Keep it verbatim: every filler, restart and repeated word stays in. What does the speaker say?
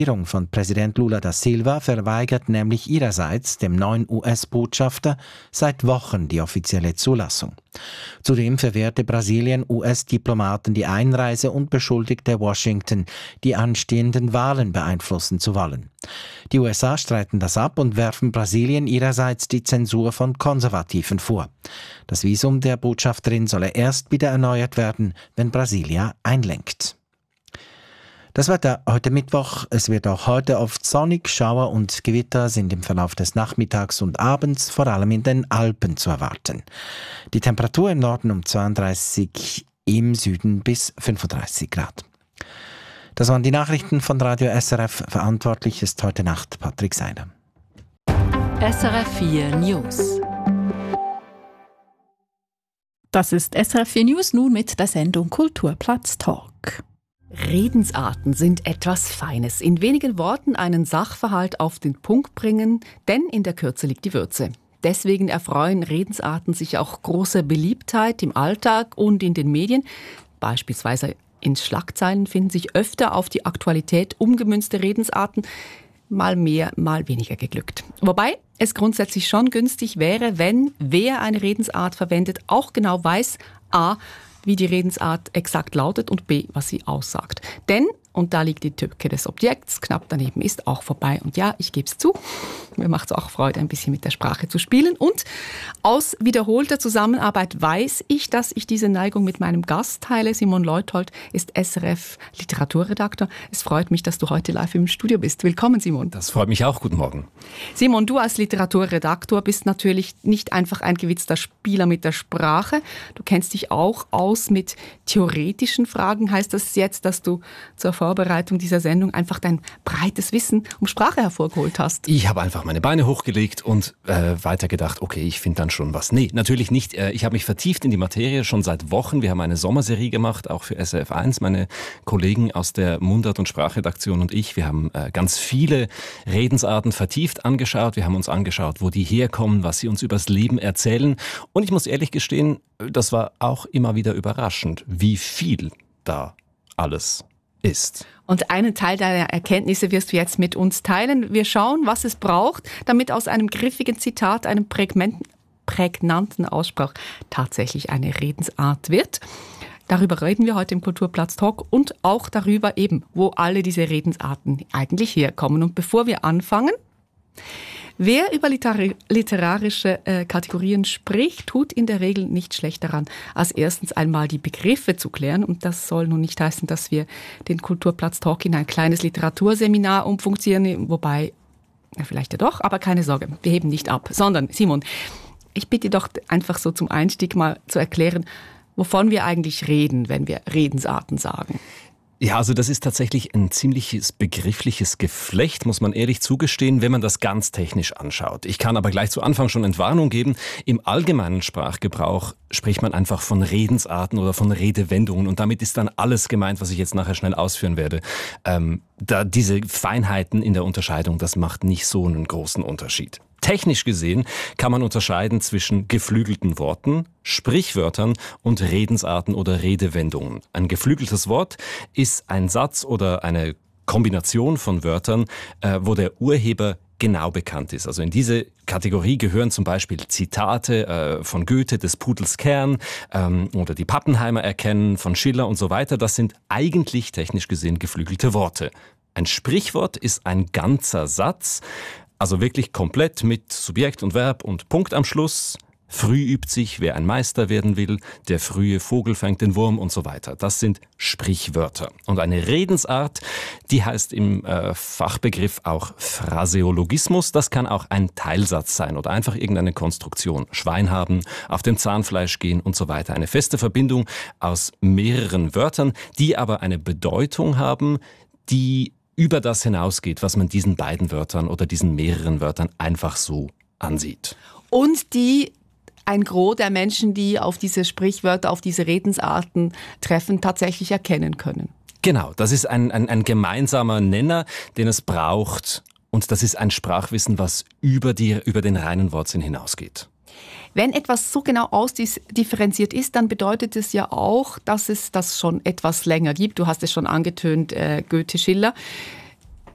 Die Regierung von Präsident Lula da Silva verweigert nämlich ihrerseits dem neuen U S-Botschafter seit Wochen die offizielle Zulassung. Zudem verwehrte Brasilien U S-Diplomaten die Einreise und beschuldigte Washington, die anstehenden Wahlen beeinflussen zu wollen. Die U S A streiten das ab und werfen Brasilien ihrerseits die Zensur von Konservativen vor. Das Visum der Botschafterin solle erst wieder erneuert werden, wenn Brasilia einlenkt. Das Wetter heute Mittwoch. Es wird auch heute oft sonnig. Schauer und Gewitter sind im Verlauf des Nachmittags und Abends vor allem in den Alpen zu erwarten. Die Temperatur im Norden um zweiunddreißig, im Süden bis fünfunddreißig Grad. Das waren die Nachrichten von Radio S R F. Verantwortlich ist heute Nacht Patrick Seiler. S R F vier News. Das ist S R F vier News nun mit der Sendung Kulturplatz Talk. Redensarten sind etwas Feines. In wenigen Worten einen Sachverhalt auf den Punkt bringen, denn in der Kürze liegt die Würze. Deswegen erfreuen Redensarten sich auch großer Beliebtheit im Alltag und in den Medien. Beispielsweise in Schlagzeilen finden sich öfter auf die Aktualität umgemünzte Redensarten, mal mehr, mal weniger geglückt. Wobei es grundsätzlich schon günstig wäre, wenn wer eine Redensart verwendet, auch genau weiß, a, wie die Redensart exakt lautet und b, was sie aussagt. Denn, und da liegt die Tücke des Objekts, knapp daneben ist auch vorbei. Und ja, ich gebe es zu, mir macht es auch Freude, ein bisschen mit der Sprache zu spielen. Und aus wiederholter Zusammenarbeit weiß ich, dass ich diese Neigung mit meinem Gast teile. Simon Leuthold ist S R F-Literaturredakteur. Es freut mich, dass du heute live im Studio bist. Willkommen, Simon. Das freut mich auch. Guten Morgen. Simon, du als Literaturredaktor bist natürlich nicht einfach ein gewitzter Spieler mit der Sprache. Du kennst dich auch aus mit theoretischen Fragen. Heißt das jetzt, dass du zur Vorbereitung dieser Sendung einfach dein breites Wissen um Sprache hervorgeholt hast? Ich habe einfach meine Beine hochgelegt und äh, weitergedacht, okay, ich finde dann schon was. Nee, natürlich nicht. Äh, ich habe mich vertieft in die Materie schon seit Wochen. Wir haben eine Sommerserie gemacht, auch für S R F eins. Meine Kollegen aus der Mundart- und Sprachredaktion und ich, wir haben äh, ganz viele Redensarten vertieft angeschaut. Wir haben uns angeschaut, wo die herkommen, was sie uns übers Leben erzählen. Und ich muss ehrlich gestehen, das war auch immer wieder überraschend, wie viel da alles ist. Und einen Teil deiner Erkenntnisse wirst du jetzt mit uns teilen. Wir schauen, was es braucht, damit aus einem griffigen Zitat, einem prägnanten Aussprache tatsächlich eine Redensart wird. Darüber reden wir heute im Kulturplatz Talk und auch darüber eben, wo alle diese Redensarten eigentlich herkommen. Und bevor wir anfangen, wer über liter- literarische äh, Kategorien spricht, tut in der Regel nicht schlecht daran, als erstens einmal die Begriffe zu klären. Und das soll nun nicht heißen, dass wir den Kulturplatz Talk in ein kleines Literaturseminar umfunktionieren, wobei, ja, vielleicht ja doch, aber keine Sorge, wir heben nicht ab. Sondern, Simon, ich bitte doch einfach so zum Einstieg mal zu erklären, wovon wir eigentlich reden, wenn wir Redensarten sagen. Ja, also das ist tatsächlich ein ziemliches begriffliches Geflecht, muss man ehrlich zugestehen, wenn man das ganz technisch anschaut. Ich kann aber gleich zu Anfang schon Entwarnung geben. Im allgemeinen Sprachgebrauch spricht man einfach von Redensarten oder von Redewendungen und damit ist dann alles gemeint, was ich jetzt nachher schnell ausführen werde. Ähm, da diese Feinheiten in der Unterscheidung, das macht nicht so einen großen Unterschied. Technisch gesehen kann man unterscheiden zwischen geflügelten Worten, Sprichwörtern und Redensarten oder Redewendungen. Ein geflügeltes Wort ist ein Satz oder eine Kombination von Wörtern, äh, wo der Urheber genau bekannt ist. Also in diese Kategorie gehören zum Beispiel Zitate äh, von Goethe, des Pudels Kern ähm, oder die Pappenheimer erkennen von Schiller und so weiter. Das sind eigentlich technisch gesehen geflügelte Worte. Ein Sprichwort ist ein ganzer Satz, also wirklich komplett mit Subjekt und Verb und Punkt am Schluss. Früh übt sich, wer ein Meister werden will, der frühe Vogel fängt den Wurm und so weiter. Das sind Sprichwörter. Und eine Redensart, die heißt im äh, Fachbegriff auch Phraseologismus. Das kann auch ein Teilsatz sein oder einfach irgendeine Konstruktion. Schwein haben, auf dem Zahnfleisch gehen und so weiter. Eine feste Verbindung aus mehreren Wörtern, die aber eine Bedeutung haben, die über das hinausgeht, was man diesen beiden Wörtern oder diesen mehreren Wörtern einfach so ansieht. Und die ein Gros der Menschen, die auf diese Sprichwörter, auf diese Redensarten treffen, tatsächlich erkennen können. Genau, das ist ein, ein, ein gemeinsamer Nenner, den es braucht. Und das ist ein Sprachwissen, was über, die, über den reinen Wortsinn hinausgeht. Wenn etwas so genau ausdifferenziert ist, dann bedeutet es ja auch, dass es das schon etwas länger gibt. Du hast es schon angetönt, äh, Goethe, Schiller.